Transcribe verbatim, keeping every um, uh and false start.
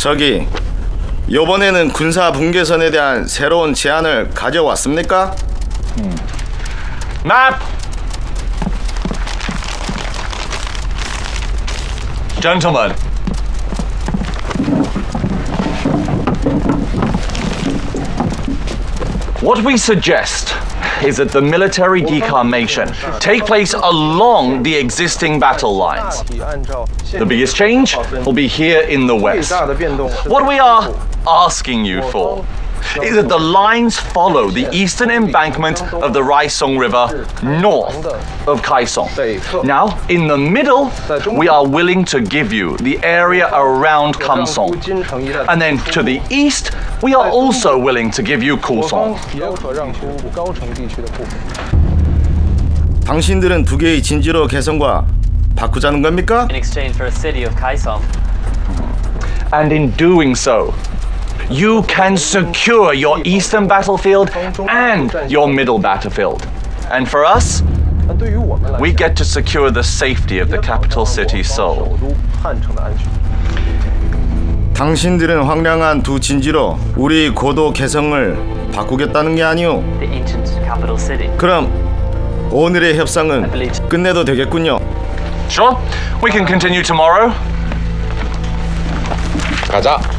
저기, 이번에는 군사 분계선에 대한 새로운 제안을 가져왔습니까? 음. Map! Gentlemen, what we suggest is that the military decarmation take place along the existing battle lines. The biggest change will be here in the west. What we are asking you for is that the lines follow the eastern embankment of the Raisong River north of Kaisong. Now, in the middle, we are willing to give you the area around Kamsong. And then to the east, we are also willing to give you Kusong. 당신들은 두 개의 진지로 개성과 바꾸자는 겁니까? In exchange for a city of Kaisong. And in doing so, you can secure your eastern battlefield and your middle battlefield. And for us, we get to secure the safety of the capital city, Seoul. 당신들은 황량한 두 진지로 우리 고도 개성을 바꾸겠다는 게 아니오. The ancient capital city. 그럼 오늘의 협상은 끝내도 되겠군요. Sure, we can continue tomorrow. 가자.